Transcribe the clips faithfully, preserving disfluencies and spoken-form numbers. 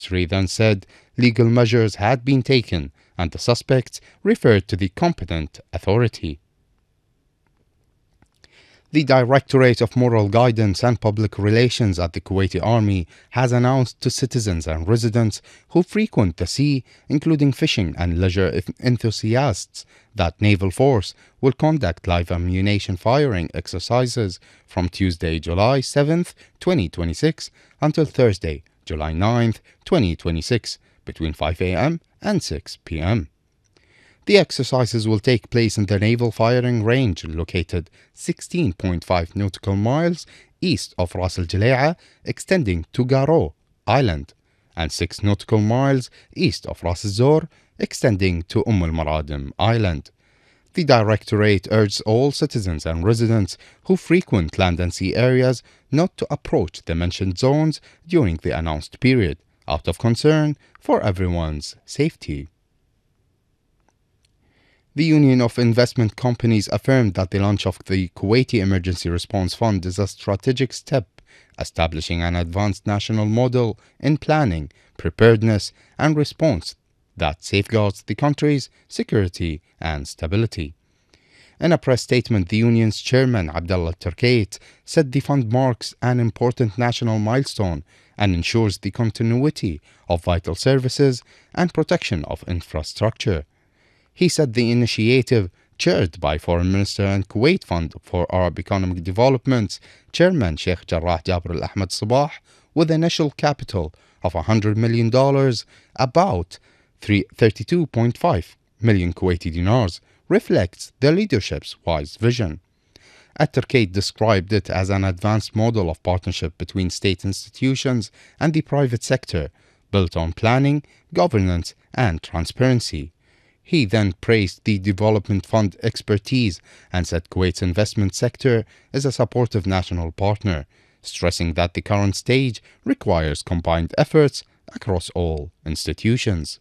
Ministry then said legal measures had been taken and the suspects referred to the competent authority. The Directorate of Moral Guidance and Public Relations at the Kuwaiti Army has announced to citizens and residents who frequent the sea, including fishing and leisure enthusiasts, that Naval Force will conduct live ammunition firing exercises from Tuesday, July seventh, twenty twenty-six until Thursday, July ninth, twenty twenty-six, between five a m and six p m The exercises will take place in the Naval Firing Range located sixteen point five nautical miles east of Ras Al Jalai'a, extending to Garo Island, and six nautical miles east of Ras Al Zor, extending to Umm Al Maradim Island. The Directorate urges all citizens and residents who frequent land and sea areas not to approach the mentioned zones during the announced period, out of concern for everyone's safety. The Union of Investment Companies affirmed that the launch of the Kuwaiti Emergency Response Fund is a strategic step, establishing an advanced national model in planning, preparedness, and response that safeguards the country's security and stability. In a press statement, the union's chairman, Abdullah Turkate, said the fund marks an important national milestone and ensures the continuity of vital services and protection of infrastructure. He said the initiative, chaired by Foreign Minister and Kuwait Fund for Arab Economic Development's Chairman Sheikh Jarrah Jabr Al Ahmed Sabah, with initial capital of one hundred million dollars, about thirty-two point five million Kuwaiti dinars, reflects the leadership's wise vision. At-Turkate described it as an advanced model of partnership between state institutions and the private sector, built on planning, governance, and transparency. He then praised the Development Fund expertise and said Kuwait's investment sector is a supportive national partner, stressing that the current stage requires combined efforts across all institutions.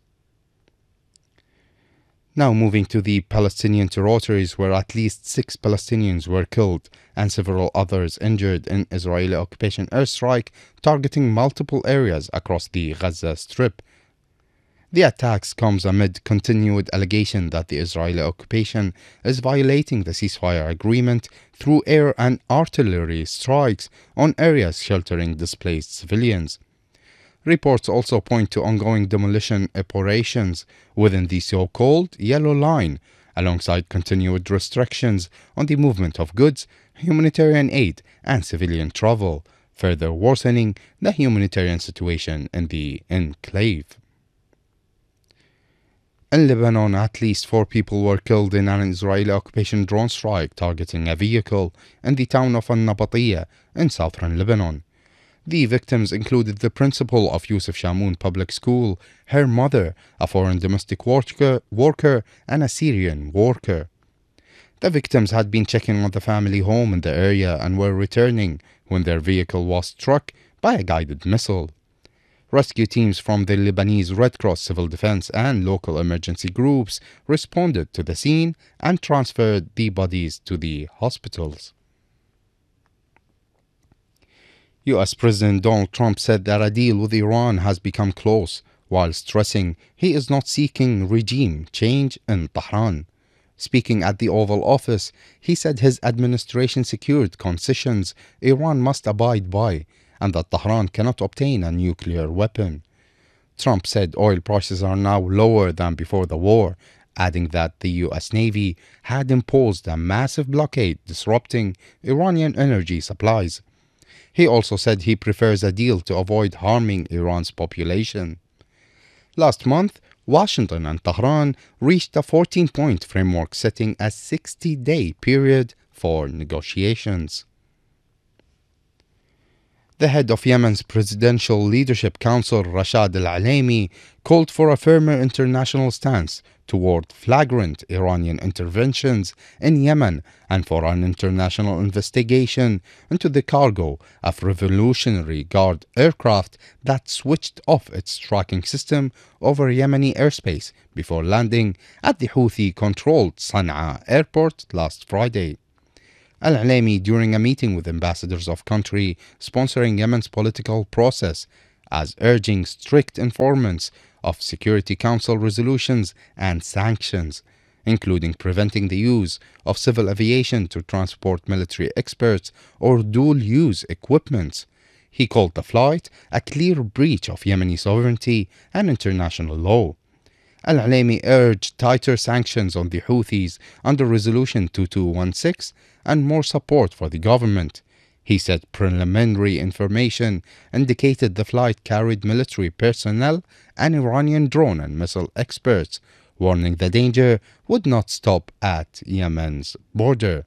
Now moving to the Palestinian territories, where at least six Palestinians were killed and several others injured in Israeli occupation airstrike targeting multiple areas across the Gaza Strip. The attacks comes amid continued allegation that the Israeli occupation is violating the ceasefire agreement through air and artillery strikes on areas sheltering displaced civilians. Reports also point to ongoing demolition operations within the so-called Yellow Line, alongside continued restrictions on the movement of goods, humanitarian aid, and civilian travel, further worsening the humanitarian situation in the enclave. In Lebanon, at least four people were killed in an Israeli occupation drone strike targeting a vehicle in the town of Al-Nabatiyya in southern Lebanon. The victims included the principal of Yusuf Shamoun Public School, her mother, a foreign domestic worker, worker, and a Syrian worker. The victims had been checking on the family home in the area and were returning when their vehicle was struck by a guided missile. Rescue teams from the Lebanese Red Cross Civil Defense and local emergency groups responded to the scene and transferred the bodies to the hospitals. U S President Donald Trump said that a deal with Iran has become close, while stressing he is not seeking regime change in Tehran. Speaking at the Oval Office, he said his administration secured concessions Iran must abide by, and that Tehran cannot obtain a nuclear weapon. Trump said oil prices are now lower than before the war, adding that the U S Navy had imposed a massive blockade disrupting Iranian energy supplies. He also said he prefers a deal to avoid harming Iran's population. Last month, Washington and Tehran reached a fourteen-point framework setting a sixty-day period for negotiations. The head of Yemen's Presidential Leadership Council, Rashad Al-Alaimi, called for a firmer international stance toward flagrant Iranian interventions in Yemen and for an international investigation into the cargo of Revolutionary Guard aircraft that switched off its tracking system over Yemeni airspace before landing at the Houthi-controlled Sana'a airport last Friday. Al-Alaimi, during a meeting with ambassadors of country sponsoring Yemen's political process, as urging strict enforcement of Security Council resolutions and sanctions, including preventing the use of civil aviation to transport military experts or dual-use equipment. He called the flight a clear breach of Yemeni sovereignty and international law. Al-Alaimi urged tighter sanctions on the Houthis under Resolution two two one six and more support for the government. He said preliminary information indicated the flight carried military personnel and Iranian drone and missile experts, warning the danger would not stop at Yemen's border.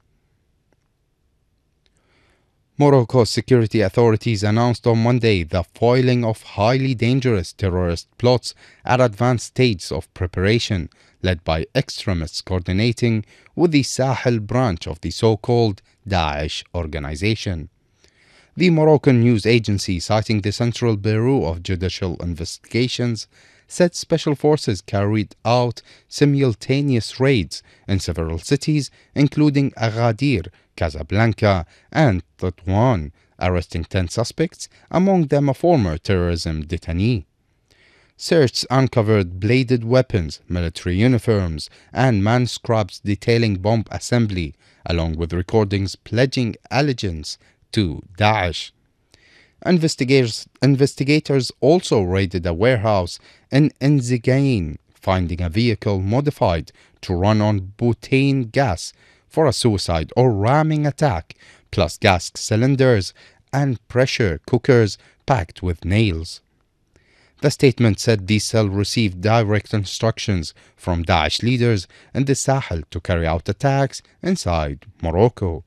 Morocco's security authorities announced on Monday the foiling of highly dangerous terrorist plots at advanced stages of preparation, led by extremists coordinating with the Sahel branch of the so-called Daesh organization. The Moroccan news agency, citing the Central Bureau of Judicial Investigations, said special forces carried out simultaneous raids in several cities, including Agadir, Casablanca, and Tétouan, arresting ten suspects, among them a former terrorism detainee. Searches uncovered bladed weapons, military uniforms, and manuscripts detailing bomb assembly, along with recordings pledging allegiance to Daesh. Investigators, investigators also raided a warehouse in Enzigane, finding a vehicle modified to run on butane gas for a suicide or ramming attack, plus gas cylinders and pressure cookers packed with nails. The statement said the cell received direct instructions from Daesh leaders in the Sahel to carry out attacks inside Morocco.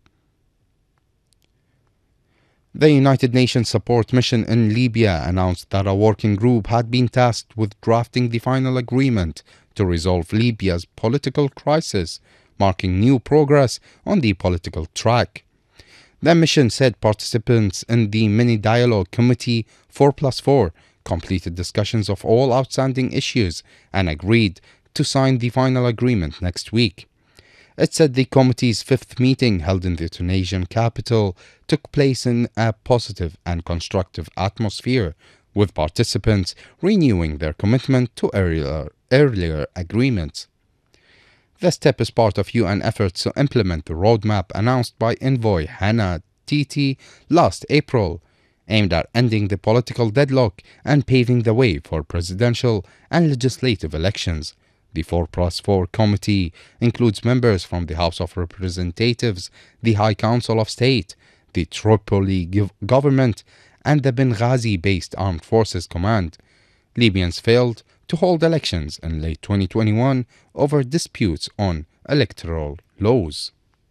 The United Nations Support Mission in Libya announced that a working group had been tasked with drafting the final agreement to resolve Libya's political crisis, marking new progress on the political track. The mission said participants in the Mini-Dialogue Committee four plus four completed discussions of all outstanding issues and agreed to sign the final agreement next week. It said the committee's fifth meeting, held in the Tunisian capital, took place in a positive and constructive atmosphere, with participants renewing their commitment to earlier, earlier agreements. The step is part of U N efforts to implement the roadmap announced by envoy Hannah Titi last April, aimed at ending the political deadlock and paving the way for presidential and legislative elections. The four plus four committee includes members from the House of Representatives, the High Council of State, the Tripoli government, and the Benghazi-based Armed Forces Command. Libyans failed to hold elections in late twenty twenty-one over disputes on electoral laws.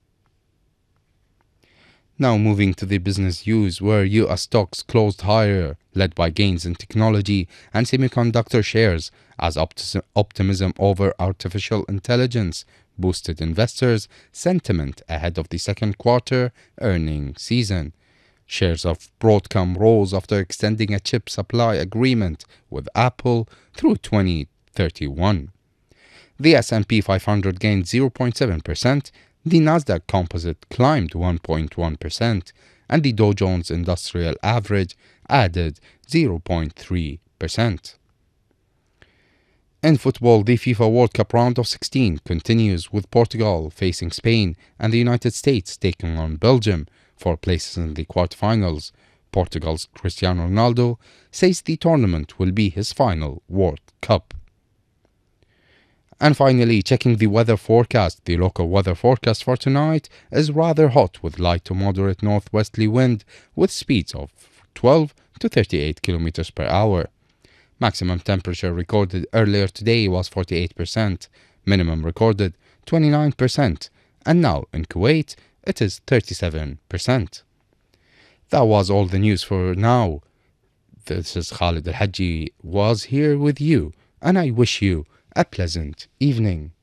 Now moving to the business news, where U S stocks closed higher, led by gains in technology and semiconductor shares, as opti- optimism over artificial intelligence boosted investors' sentiment ahead of the second quarter earnings season. Shares of Broadcom rose after extending a chip supply agreement with Apple through twenty thirty-one. The S and P five hundred gained zero point seven percent, the Nasdaq Composite climbed one point one percent, and the Dow Jones Industrial Average added zero point three percent. In football, the FIFA World Cup round of sixteen continues, with Portugal facing Spain and the United States taking on Belgium for places in the quarterfinals. Portugal's Cristiano Ronaldo says the tournament will be his final World Cup. And finally, checking the weather forecast. The local weather forecast for tonight is rather hot, with light to moderate northwesterly wind with speeds of twelve to thirty-eight kilometers per hour. Maximum temperature recorded earlier today was forty-eight percent, minimum recorded twenty-nine percent, and now in Kuwait it is thirty-seven percent. That was all the news for now. This is Khalid Al-Hajji was here with you, and I wish you a pleasant evening.